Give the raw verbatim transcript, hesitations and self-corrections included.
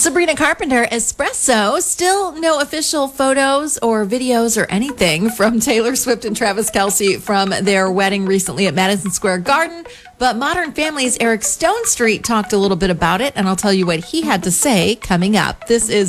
Sabrina Carpenter, Espresso. Still no official photos or videos or anything from Taylor Swift and Travis Kelce from their wedding recently at Madison Square Garden. But Modern Family's Eric Stonestreet talked a little bit about it, and I'll tell you what he had to say coming up. This is